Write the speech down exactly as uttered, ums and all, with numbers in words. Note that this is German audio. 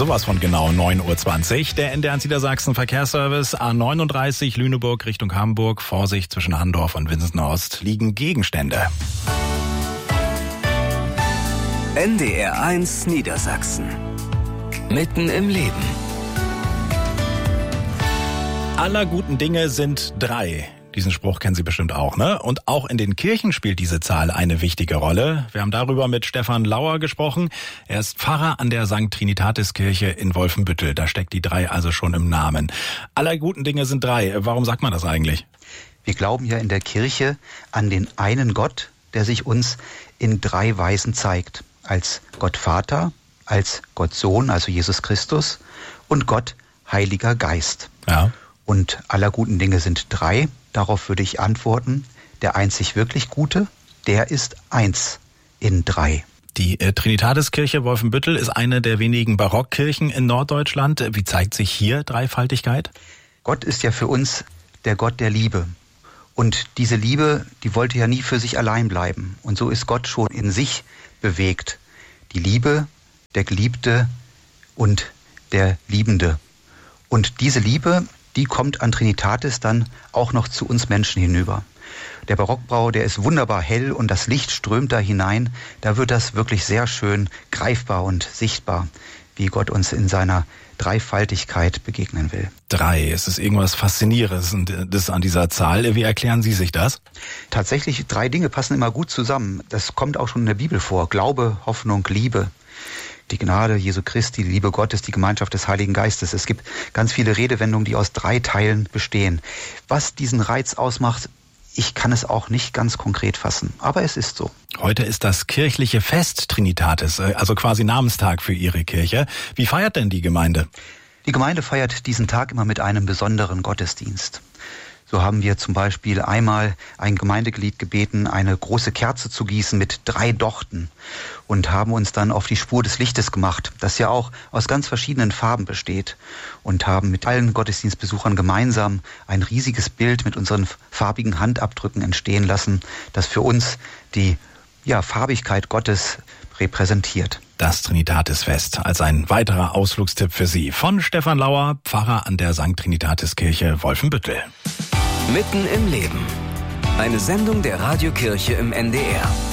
sowas von genau neun Uhr zwanzig. Der N D R Niedersachsen Verkehrsservice A neununddreißig Lüneburg Richtung Hamburg. Vorsicht, zwischen Handorf und Winsenhorst liegen Gegenstände. N D R eins Niedersachsen. Mitten im Leben. Aller guten Dinge sind drei. Diesen Spruch kennen Sie bestimmt auch, ne? Und auch in den Kirchen spielt diese Zahl eine wichtige Rolle. Wir haben darüber mit Stefan Lauer gesprochen. Er ist Pfarrer an der Sankt Trinitatis Kirche in Wolfenbüttel. Da steckt die drei also schon im Namen. Aller guten Dinge sind drei. Warum sagt man das eigentlich? Wir glauben ja in der Kirche an den einen Gott, der sich uns in drei Weisen zeigt. Als Gott Vater, als Gott Sohn, also Jesus Christus, und Gott Heiliger Geist. Ja. Und aller guten Dinge sind drei. Darauf würde ich antworten, der einzig wirklich Gute, der ist eins in drei. Die äh, Trinitatiskirche Wolfenbüttel ist eine der wenigen Barockkirchen in Norddeutschland. Wie zeigt sich hier Dreifaltigkeit? Gott ist ja für uns der Gott der Liebe. Und diese Liebe, die wollte ja nie für sich allein bleiben. Und so ist Gott schon in sich bewegt. Die Liebe, der Geliebte und der Liebende. Und diese Liebe, die kommt an Trinitatis dann auch noch zu uns Menschen hinüber. Der Barockbau, der ist wunderbar hell und das Licht strömt da hinein. Da wird das wirklich sehr schön greifbar und sichtbar, wie Gott uns in seiner Dreifaltigkeit begegnen will. Drei, es ist irgendwas Faszinierendes an dieser Zahl. Wie erklären Sie sich das? Tatsächlich, drei Dinge passen immer gut zusammen. Das kommt auch schon in der Bibel vor. Glaube, Hoffnung, Liebe. Die Gnade Jesu Christi, die Liebe Gottes, die Gemeinschaft des Heiligen Geistes. Es gibt ganz viele Redewendungen, die aus drei Teilen bestehen. Was diesen Reiz ausmacht, ich kann es auch nicht ganz konkret fassen, aber es ist so. Heute ist das kirchliche Fest Trinitatis, also quasi Namenstag für Ihre Kirche. Wie feiert denn die Gemeinde? Die Gemeinde feiert diesen Tag immer mit einem besonderen Gottesdienst. So haben wir zum Beispiel einmal ein Gemeindeglied gebeten, eine große Kerze zu gießen mit drei Dochten und haben uns dann auf die Spur des Lichtes gemacht, das ja auch aus ganz verschiedenen Farben besteht, und haben mit allen Gottesdienstbesuchern gemeinsam ein riesiges Bild mit unseren farbigen Handabdrücken entstehen lassen, das für uns die ja, Farbigkeit Gottes repräsentiert. Das Trinitatisfest als ein weiterer Ausflugstipp für Sie von Stefan Lauer, Pfarrer an der Sankt Trinitatiskirche Wolfenbüttel. Mitten im Leben. Eine Sendung der Radiokirche im N D R.